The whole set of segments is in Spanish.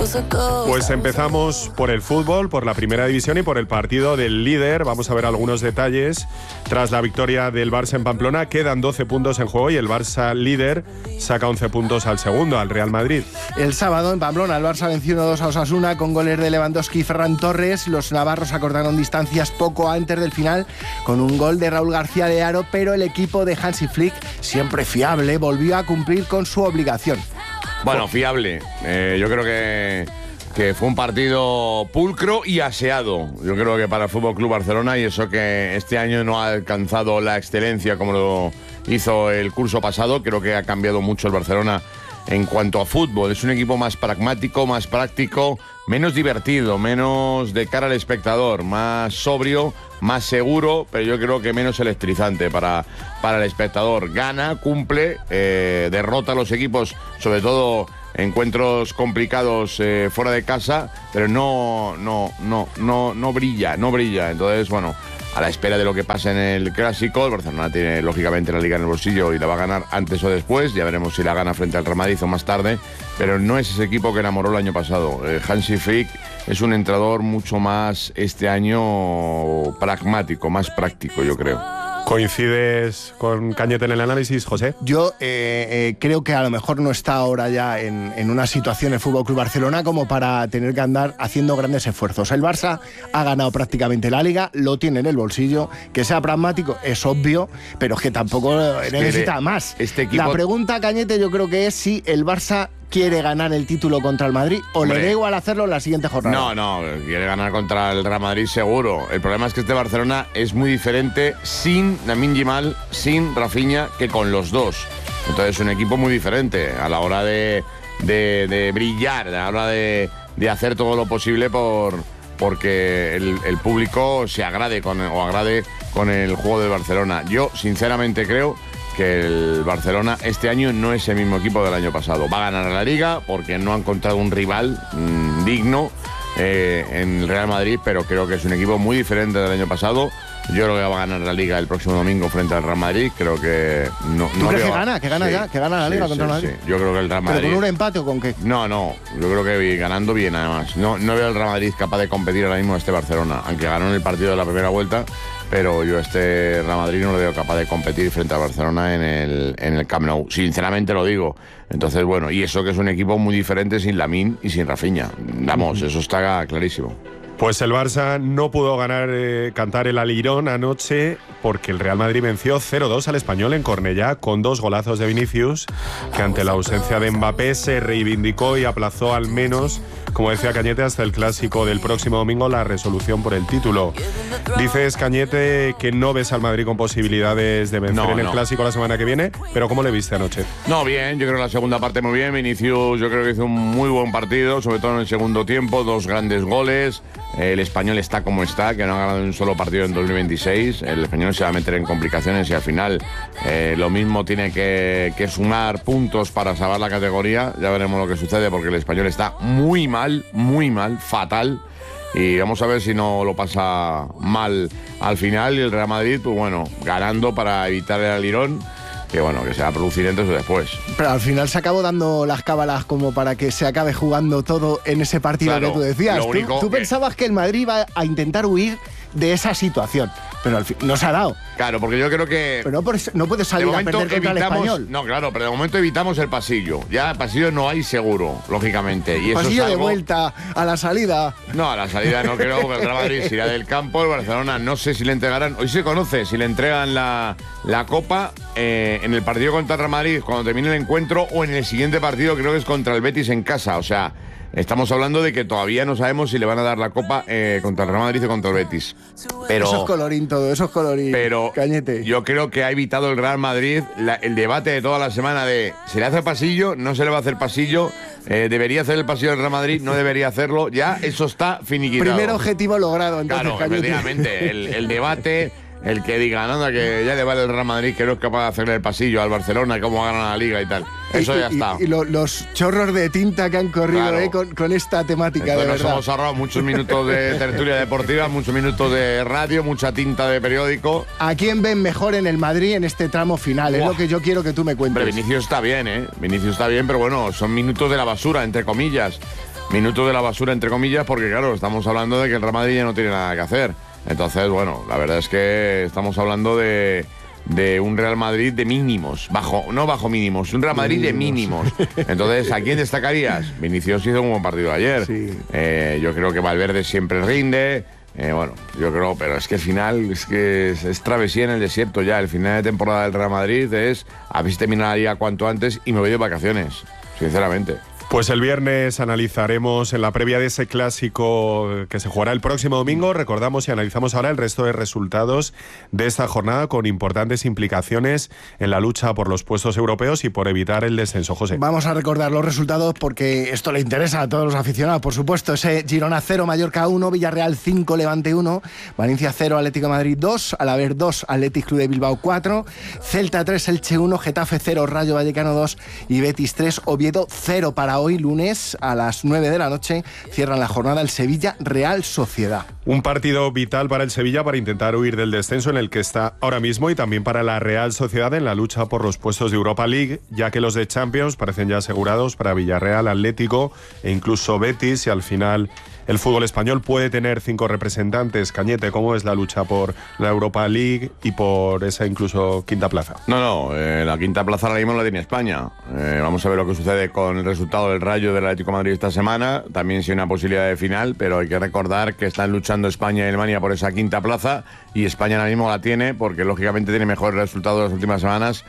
Pues empezamos por el fútbol, por la primera división y por el partido del líder. Vamos a ver algunos detalles. Tras la victoria del Barça en Pamplona, quedan 12 puntos en juego y el Barça líder saca 11 puntos al segundo, al Real Madrid. El sábado en Pamplona, el Barça venció 1-2 a Osasuna con goles de Lewandowski y Ferran Torres. Los navarros acortaron distancias poco antes del final con un gol de Raúl García de Haro, pero el equipo de Hansi Flick, siempre fiable, volvió a cumplir con su obligación. Bueno, fiable. Yo creo que fue un partido pulcro y aseado. Yo creo que para el Fútbol Club Barcelona, y eso que este año no ha alcanzado la excelencia como lo hizo el curso pasado, creo que ha cambiado mucho el Barcelona en cuanto a fútbol. Es un equipo más pragmático, más práctico, menos divertido, menos de cara al espectador, más sobrio, más seguro, pero yo creo que menos electrizante para el espectador. Gana, cumple, derrota a los equipos, sobre todo encuentros complicados fuera de casa, pero no brilla. Entonces, bueno, a la espera de lo que pase en el Clásico, el Barcelona tiene lógicamente la Liga en el bolsillo y la va a ganar antes o después. Ya veremos si la gana frente al Real Madrid o más tarde, pero no es ese equipo que enamoró el año pasado. Hansi Flick es un entrenador mucho más este año pragmático, más práctico, yo creo. ¿Coincides con Cañete en el análisis, José? Yo creo que a lo mejor no está ahora ya en una situación el FC Barcelona como para tener que andar haciendo grandes esfuerzos. El Barça ha ganado prácticamente la Liga, lo tiene en el bolsillo. Que sea pragmático es obvio, pero es que tampoco necesita más. La pregunta, Cañete, yo creo que es si el Barça quiere ganar el título contra el Madrid o le da igual hacerlo en la siguiente jornada. No, quiere ganar contra el Real Madrid seguro. El problema es que este Barcelona es muy diferente sin Lamine Yamal, sin Rafinha, que con los dos. Entonces es un equipo muy diferente a la hora de brillar, a la hora de hacer todo lo posible porque el público se agrade con el juego del Barcelona. Yo sinceramente creo que el Barcelona este año no es el mismo equipo del año pasado. Va a ganar la Liga porque no ha encontrado un rival digno en el Real Madrid, pero creo que es un equipo muy diferente del año pasado. Yo creo que va a ganar la Liga el próximo domingo frente al Real Madrid. Creo que no. ¿Tú crees que gana? ¿Que gana ya? ¿Que gana la Liga contra el Madrid? Sí. Yo creo que el Real Madrid. ¿Pero con un empate o con qué? No. Yo creo que ganando bien, además. No veo al Real Madrid capaz de competir ahora mismo a este Barcelona, aunque ganó en el partido de la primera vuelta. Pero yo Real Madrid no lo veo capaz de competir frente a Barcelona en el Camp Nou. Sinceramente lo digo. Entonces, bueno, y eso que es un equipo muy diferente sin Lamine y sin Rafinha. Vamos, eso está clarísimo. Pues el Barça no pudo cantar el alirón anoche porque el Real Madrid venció 0-2 al Español en Cornellá con 2 golazos de Vinicius, que ante la ausencia de Mbappé se reivindicó y aplazó al menos, como decía Cañete, hasta el Clásico del próximo domingo la resolución por el título. Dices, Cañete, que no ves al Madrid con posibilidades de vencer en el Clásico la semana que viene, pero ¿cómo le viste anoche? No, bien, yo creo que la segunda parte muy bien. Vinicius yo creo que hizo un muy buen partido, sobre todo en el segundo tiempo, 2 grandes goles. El Español está como está, que no ha ganado un solo partido en 2026. El Español se va a meter en complicaciones y al final lo mismo tiene que sumar puntos para salvar la categoría. Ya veremos lo que sucede porque el Español está muy mal, fatal. Y vamos a ver si no lo pasa mal al final. Y el Real Madrid, pues bueno, ganando para evitar el alirón, que bueno, que se va a producir antes o después. Pero al final se acabó dando las cábalas como para que se acabe jugando todo en ese partido, claro, que tú decías. Tú pensabas que el Madrid iba a intentar huir de esa situación, pero al fin no se ha dado. Claro, porque yo creo que... Pero no puedes salir a perder contra el Español. No, claro, pero de momento evitamos el pasillo. Ya el pasillo no hay seguro, lógicamente. Y eso pasillo es algo... de vuelta, a la salida. No, a la salida no creo, porque el Real Madrid se irá del campo. El Barcelona no sé si le entregarán... Hoy se conoce si le entregan la Copa en el partido contra el Real Madrid cuando termine el encuentro o en el siguiente partido, creo que es contra el Betis en casa. O sea, estamos hablando de que todavía no sabemos si le van a dar la Copa contra el Real Madrid o contra el Betis. Pero, eso es colorín todo, eso es colorín. Pero Cañete, yo creo que ha evitado el Real Madrid el debate de toda la semana de ¿se le hace pasillo? ¿No se le va a hacer pasillo? ¿Debería hacer el pasillo del Real Madrid? ¿No debería hacerlo? Ya eso está finiquitado. Primer objetivo logrado, entonces, claro, Cañete. efectivamente, el debate... El que diga, nada, que ya le vale el Real Madrid, que no es capaz de hacerle el pasillo al Barcelona, cómo ganan la Liga y tal. Eso ya está. Y los chorros de tinta que han corrido, claro, con esta temática. Entonces, de verdad. Nos hemos ahorrado muchos minutos de tertulia deportiva, muchos minutos de radio, mucha tinta de periódico. ¿A quién ven mejor en el Madrid en este tramo final? Es lo que yo quiero que tú me cuentes. Pero Vinicius está bien, Vinicius está bien, pero bueno, son minutos de la basura, entre comillas. minuto de la basura, entre comillas, porque claro, estamos hablando de que el Real Madrid ya no tiene nada que hacer. Entonces, bueno, la verdad es que estamos hablando de un Real Madrid de mínimos, no bajo mínimos, un Real Madrid de mínimos. Entonces, ¿a quién destacarías? Vinicius hizo un buen partido ayer. Sí. Yo creo que Valverde siempre rinde. Bueno, yo creo, pero es que al final es travesía en el desierto ya. El final de temporada del Real Madrid es a ver si terminaría cuanto antes y me voy de vacaciones, sinceramente. Pues el viernes analizaremos en la previa de ese clásico que se jugará el próximo domingo. Recordamos y analizamos ahora el resto de resultados de esta jornada con importantes implicaciones en la lucha por los puestos europeos y por evitar el descenso. José. Vamos a recordar los resultados porque esto le interesa a todos los aficionados, por supuesto. Ese Girona 0, Mallorca 1, Villarreal 5, Levante 1, Valencia 0, Atlético de Madrid 2, Alavés 2, Athletic Club de Bilbao 4, Celta 3, Elche 1, Getafe 0, Rayo Vallecano 2 y Betis 3, Oviedo 0 para hoy, lunes, a las 9 de la noche, cierran la jornada el Sevilla Real Sociedad. Un partido vital para el Sevilla para intentar huir del descenso en el que está ahora mismo y también para la Real Sociedad en la lucha por los puestos de Europa League, ya que los de Champions parecen ya asegurados para Villarreal, Atlético e incluso Betis, y al final el fútbol español puede tener 5 representantes. Cañete, ¿cómo es la lucha por la Europa League y por esa incluso quinta plaza? No, la quinta plaza ahora mismo la tiene España. Vamos a ver lo que sucede con el resultado del Rayo del Atlético de Madrid esta semana. También sí una posibilidad de final, pero hay que recordar que están luchando España y Alemania por esa quinta plaza y España ahora mismo la tiene porque lógicamente tiene mejores resultados las últimas semanas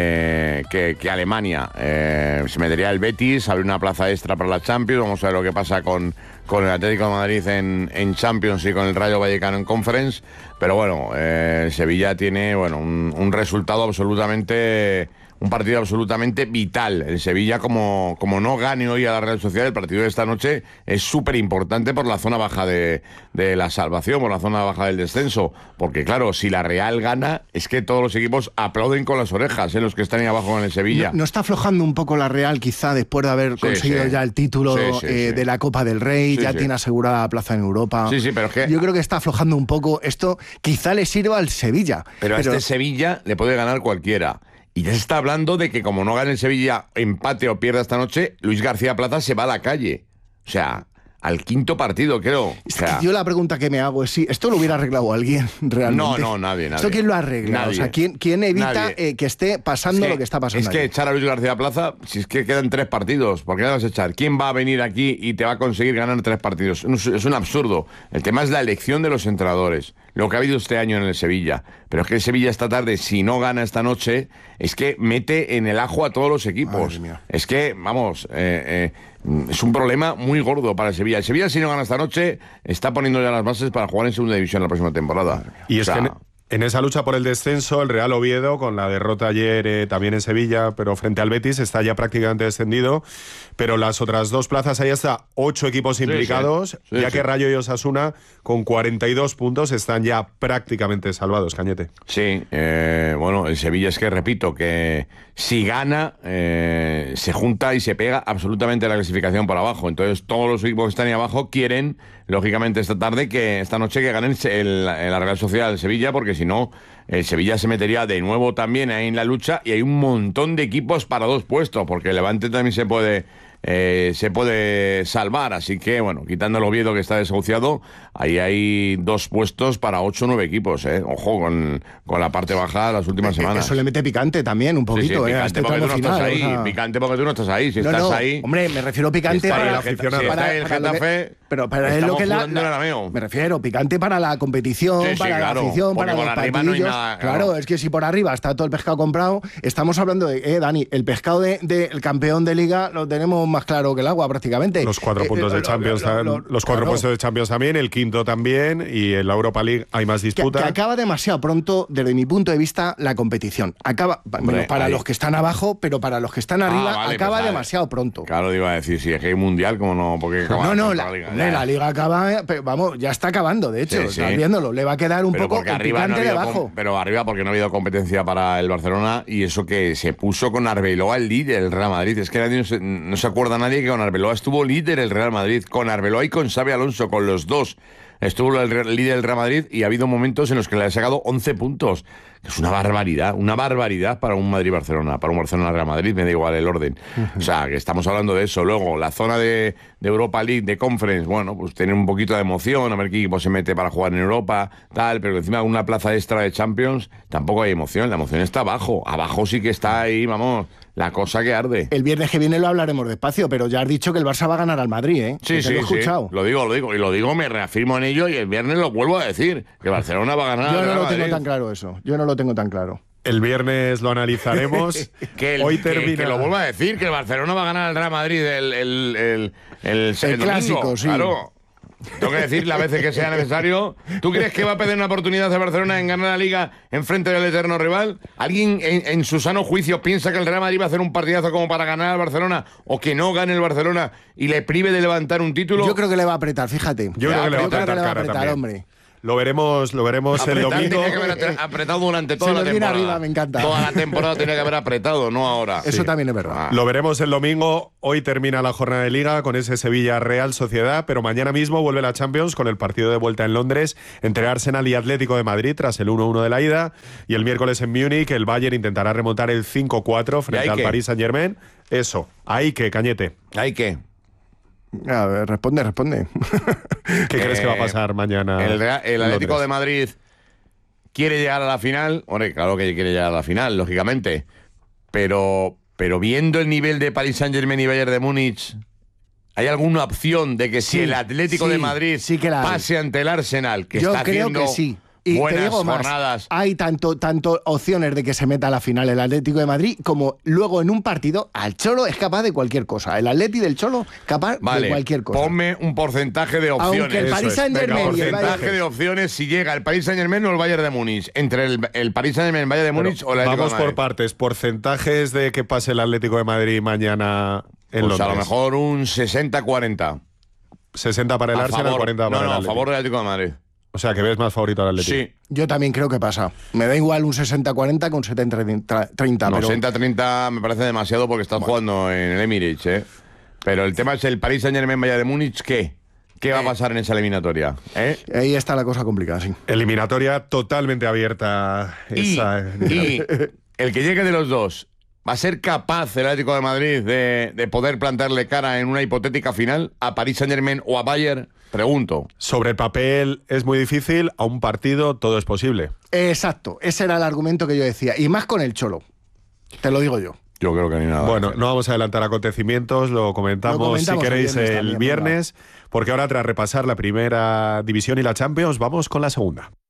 que Alemania. Se metería el Betis, abre una plaza extra para la Champions. Vamos a ver lo que pasa con el Atlético de Madrid en Champions y con el Rayo Vallecano en Conference, pero bueno, Sevilla tiene un resultado absolutamente, un partido absolutamente vital. El Sevilla, como no gane hoy a la Real Sociedad, el partido de esta noche es súper importante por la zona baja de la salvación, por la zona baja del descenso, porque claro, si la Real gana, es que todos los equipos aplauden con las orejas, los que están ahí abajo en el Sevilla. ¿No está aflojando un poco la Real quizá después de haber conseguido ya el título de la Copa del Rey, ya tiene asegurada la plaza en Europa? Sí, pero es que yo creo que está aflojando un poco. Esto quizá le sirva al Sevilla. Pero a este Sevilla le puede ganar cualquiera. Y ya se está hablando de que como no gane el Sevilla, empate o pierda esta noche, Luis García Plaza se va a la calle. O sea, al quinto partido, creo. Es que yo la pregunta que me hago es si esto lo hubiera arreglado alguien realmente. No, nadie. ¿Esto quién lo arregla? Nadie. O sea, ¿quién evita que esté pasando lo que está pasando? Es que echar a Luis García Plaza, si es que quedan 3 partidos, ¿por qué le vas a echar? ¿Quién va a venir aquí y te va a conseguir ganar 3 partidos? Es un absurdo. El tema es la elección de los entrenadores, lo que ha habido este año en el Sevilla. Pero es que el Sevilla esta tarde, si no gana esta noche, es que mete en el ajo a todos los equipos. Es que, vamos, es un problema muy gordo para el Sevilla. El Sevilla, si no gana esta noche, está poniendo ya las bases para jugar en segunda división la próxima temporada. Y es que en esa lucha por el descenso, el Real Oviedo, con la derrota ayer también en Sevilla, pero frente al Betis, está ya prácticamente descendido. Pero las otras 2 plazas, ahí hasta 8 equipos implicados, que Rayo y Osasuna, con 42 puntos, están ya prácticamente salvados, Cañete. Sí, el Sevilla es que, repito, que si gana, se junta y se pega absolutamente la clasificación por abajo. Entonces, todos los equipos que están ahí abajo quieren, lógicamente, esta noche que ganen la Real Sociedad del Sevilla, porque si no, el Sevilla se metería de nuevo también ahí en la lucha y hay un montón de equipos para 2 puestos, porque el Levante también se puede salvar, así que bueno, quitando el Oviedo que está desahuciado, ahí hay 2 puestos para 8 o 9 equipos, ojo con la parte baja de las últimas semanas. Eso le mete picante también un poquito, picante a este porque tú no final, estás ahí, picante porque tú no estás ahí, si estás ahí. Hombre, me refiero picante para el Getafe, pero para lo que me refiero picante para la competición, para la afición, para los partidos. No hay nada, claro, es que si por arriba está todo el pescado comprado, estamos hablando de Dani, el pescado del campeón de liga lo tenemos más claro que el agua prácticamente. Los 4 puntos de Champions, los 4 puestos de Champions también, el quinto también, y en la Europa League hay más disputa. Que acaba demasiado pronto, desde mi punto de vista, la competición. Acaba, para los que están abajo, pero para los que están arriba, acaba demasiado pronto. Claro, iba a decir, si es que hay mundial, como no, porque la liga acaba, pero vamos, ya está acabando, de hecho, estás viéndolo, le va a quedar un poco el picante debajo. Pero arriba, porque no ha habido competencia para el Barcelona, y eso que se puso con Arbeloa el líder, el Real Madrid. Es que nadie no se acuerda nadie que con Arbeloa estuvo líder el Real Madrid, con Arbeloa y con Xabi Alonso, con los dos. estuvo el líder del Real Madrid y ha habido momentos en los que le ha sacado 11 puntos. Es una barbaridad para un Madrid-Barcelona, para un Barcelona-Real Madrid, me da igual el orden. O sea, que estamos hablando de eso. Luego, la zona de Europa League, de Conference, bueno, pues tener un poquito de emoción, a ver qué equipo se mete para jugar en Europa, tal, pero encima una plaza extra de Champions, tampoco hay emoción, la emoción está abajo. Abajo sí que está ahí, vamos, la cosa que arde. El viernes que viene lo hablaremos despacio, pero ya has dicho que el Barça va a ganar al Madrid, ¿eh? Sí, que sí, lo he escuchado. Lo digo, me reafirmo en ello y el viernes lo vuelvo a decir, que Barcelona va a ganar. Yo no lo tengo tan claro eso, yo no lo tengo tan claro. El viernes lo analizaremos. Hoy termina. Que lo vuelvo a decir, que el Barcelona va a ganar al Real Madrid el clásico, domingo, sí. Claro. Tengo que decir las veces que sea necesario. ¿Tú crees que va a perder una oportunidad de Barcelona en ganar la Liga en frente del eterno rival? ¿Alguien en su sano juicio piensa que el Real Madrid va a hacer un partidazo como para ganar al Barcelona o que no gane el Barcelona y le prive de levantar un título? Yo creo que le va a apretar, fíjate. Yo creo que le va a apretar, hombre. Lo veremos el domingo. Tenía que haber apretado durante toda la temporada. Arriba, me encanta. Toda la temporada tenía que haber apretado, no ahora. Eso también es verdad. Lo veremos el domingo. Hoy termina la jornada de Liga con ese Sevilla-Real Sociedad, pero mañana mismo vuelve la Champions con el partido de vuelta en Londres entre Arsenal y Atlético de Madrid tras el 1-1 de la ida. Y el miércoles en Múnich el Bayern intentará remontar el 5-4 frente al Paris Saint-Germain. Eso, ahí que, Cañete. ¿Ahí qué? A ver, responde. ¿Qué crees que va a pasar mañana? El Atlético de Madrid quiere llegar a la final. Hombre, claro que quiere llegar a la final, lógicamente. Pero viendo el nivel de Paris Saint-Germain y Bayern de Múnich, ¿hay alguna opción de que si el Atlético de Madrid pase ante el Arsenal, que está haciendo que sí. Y buenas te digo más, jornadas? hay tanto opciones de que se meta a la final el Atlético de Madrid como luego en un partido al Cholo es capaz de cualquier cosa. El Atlético del Cholo capaz de cualquier cosa. Ponme un porcentaje de opciones. Aunque el Paris Saint-Germain porcentaje de opciones si llega el Paris Saint-Germain o el Bayern de Múnich. Entre el Paris Saint-Germain, el Bayern de Múnich o el Atlético de Madrid. Vamos por partes. Porcentajes de que pase el Atlético de Madrid mañana en Londres. A lo mejor un 60-40. 60 para el Arsenal, 40 para el Atlético. No, a favor del Atlético de Madrid. O sea, que ves más favorito al Atlético. Sí. Yo también creo que pasa. Me da igual un 60-40 con 70-30. No, pero 60-30 me parece demasiado porque estás jugando en el Emirates, ¿eh? Pero el tema es el Paris Saint-Germain Bayern de Múnich, ¿qué? ¿Qué va a pasar en esa eliminatoria? Ahí está la cosa complicada, sí. Eliminatoria totalmente abierta. Y el que llegue de los dos, ¿va a ser capaz el Atlético de Madrid de poder plantarle cara en una hipotética final a Paris Saint-Germain o a Bayern? Pregunto. Sobre el papel es muy difícil, a un partido todo es posible. Exacto, ese era el argumento que yo decía. Y más con el Cholo, te lo digo yo. Yo creo que ni nada. Bueno, no vamos a adelantar acontecimientos, lo comentamos si queréis el viernes, porque ahora tras repasar la primera división y la Champions, vamos con la segunda.